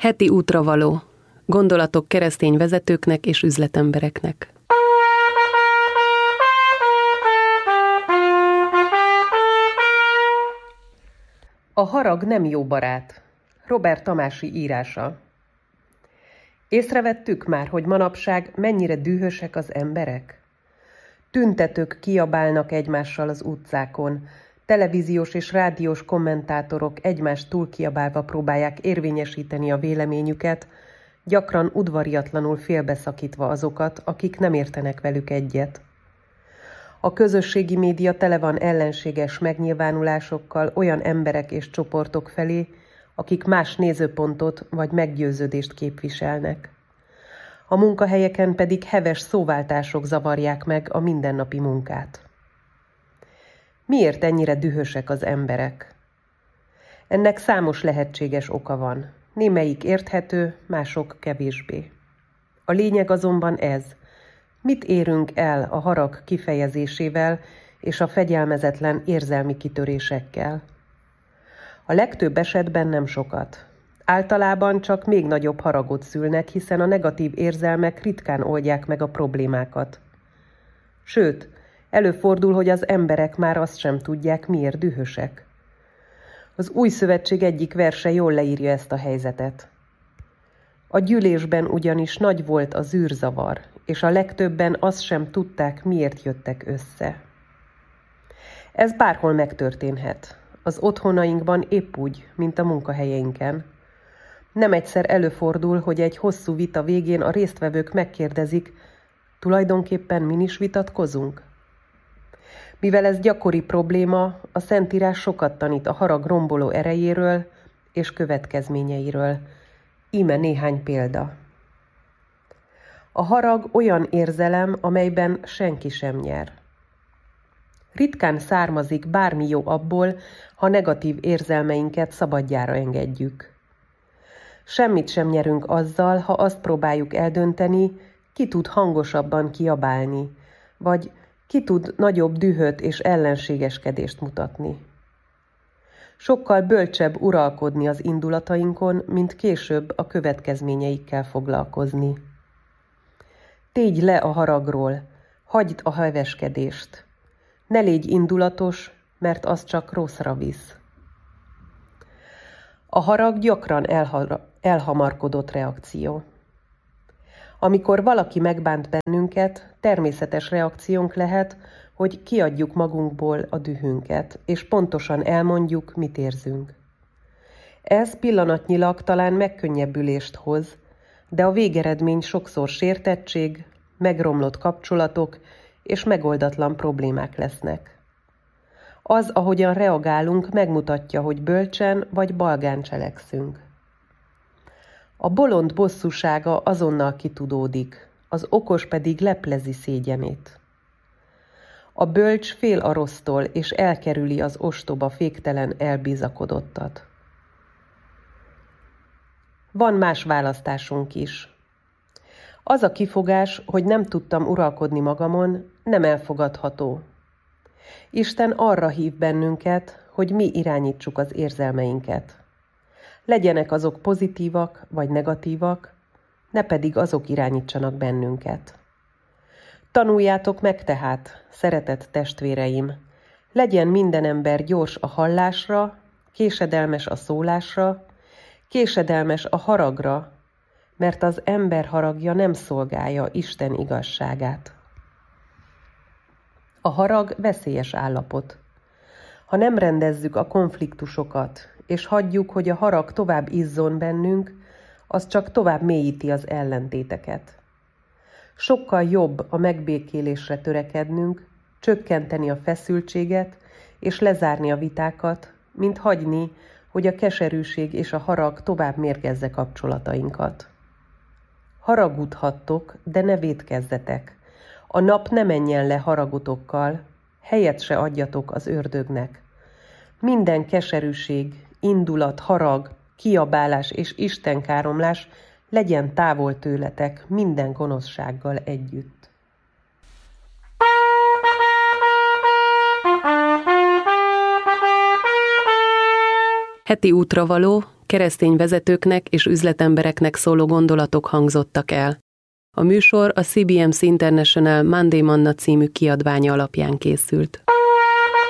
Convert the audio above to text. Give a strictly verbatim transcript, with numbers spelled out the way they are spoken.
Heti útravaló. Gondolatok keresztény vezetőknek és üzletembereknek. A harag nem jó barát. Robert Tamási írása. Észrevettük már, hogy manapság mennyire dühösek az emberek? Tüntetők kiabálnak egymással az utcákon, televíziós és rádiós kommentátorok egymást túlkiabálva próbálják érvényesíteni a véleményüket, gyakran udvariatlanul félbeszakítva azokat, akik nem értenek velük egyet. A közösségi média tele van ellenséges megnyilvánulásokkal olyan emberek és csoportok felé, akik más nézőpontot vagy meggyőződést képviselnek. A munkahelyeken pedig heves szóváltások zavarják meg a mindennapi munkát. Miért ennyire dühösek az emberek? Ennek számos lehetséges oka van. Némelyik érthető, mások kevésbé. A lényeg azonban ez: mit érünk el a harag kifejezésével és a fegyelmezetlen érzelmi kitörésekkel? A legtöbb esetben nem sokat. Általában csak még nagyobb haragot szülnek, hiszen a negatív érzelmek ritkán oldják meg a problémákat. Sőt, előfordul, hogy az emberek már azt sem tudják, miért dühösek. Az Új Szövetség egyik verse jól leírja ezt a helyzetet. A gyűlésben ugyanis nagy volt a zűrzavar, és a legtöbben azt sem tudták, miért jöttek össze. Ez bárhol megtörténhet. Az otthonainkban épp úgy, mint a munkahelyeinken. Nem egyszer előfordul, hogy egy hosszú vita végén a résztvevők megkérdezik, tulajdonképpen min is vitatkozunk? Mivel ez gyakori probléma, a Szentírás sokat tanít a harag romboló erejéről és következményeiről. Íme néhány példa. A harag olyan érzelem, amelyben senki sem nyer. Ritkán származik bármi jó abból, ha negatív érzelmeinket szabadjára engedjük. Semmit sem nyerünk azzal, ha azt próbáljuk eldönteni, ki tud hangosabban kiabálni, vagy ki tud nagyobb dühöt és ellenségeskedést mutatni. Sokkal bölcsebb uralkodni az indulatainkon, mint később a következményeikkel foglalkozni. Tégy le a haragról, hagyd a heveskedést. Ne légy indulatos, mert az csak rosszra visz. A harag gyakran elha- elhamarkodott reakció. Amikor valaki megbánt bennünket, természetes reakciónk lehet, hogy kiadjuk magunkból a dühünket, és pontosan elmondjuk, mit érzünk. Ez pillanatnyilag talán megkönnyebbülést hoz, de a végeredmény sokszor sértettség, megromlott kapcsolatok és megoldatlan problémák lesznek. Az, ahogyan reagálunk, megmutatja, hogy bölcsen vagy balgán cselekszünk. A bolond bosszúsága azonnal kitudódik, az okos pedig leplezi szégyenét. A bölcs fél a rossztól, és elkerüli az ostoba féktelen elbizakodottat. Van más választásunk is. Az a kifogás, hogy nem tudtam uralkodni magamon, nem elfogadható. Isten arra hív bennünket, hogy mi irányítsuk az érzelmeinket. Legyenek azok pozitívak vagy negatívak, ne pedig azok irányítsanak bennünket. Tanuljátok meg tehát, szeretett testvéreim, legyen minden ember gyors a hallásra, késedelmes a szólásra, késedelmes a haragra, mert az ember haragja nem szolgálja Isten igazságát. A harag veszélyes állapot. Ha nem rendezzük a konfliktusokat, és hagyjuk, hogy a harag tovább izzon bennünk, az csak tovább mélyíti az ellentéteket. Sokkal jobb a megbékélésre törekednünk, csökkenteni a feszültséget és lezárni a vitákat, mint hagyni, hogy a keserűség és a harag tovább mérgezze kapcsolatainkat. Haragudhattok, de ne vétkezzetek. A nap ne menjen le haragotokkal, helyet se adjatok az ördögnek. Minden keserűség, indulat, harag, kiabálás és istenkáromlás legyen távol tőletek minden gonoszsággal együtt. Heti útravaló. keresztény vezetőknek és üzletembereknek szóló gondolatok hangzottak el. A műsor a C B M C International Monday Manna című kiadványa alapján készült.